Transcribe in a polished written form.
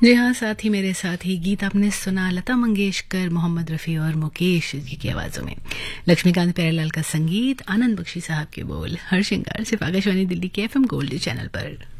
जी हाँ, साथ ही मेरे साथ ही गीत आपने सुना लता मंगेशकर, मोहम्मद रफ़ी और मुकेश जी की आवाज़ों में। लक्ष्मीकांत प्यारेलाल का संगीत, आनंद बख्शी साहब के बोल, हर श्रृंगार सिर्फ आकाशवाणी दिल्ली के FM गोल्ड चैनल पर।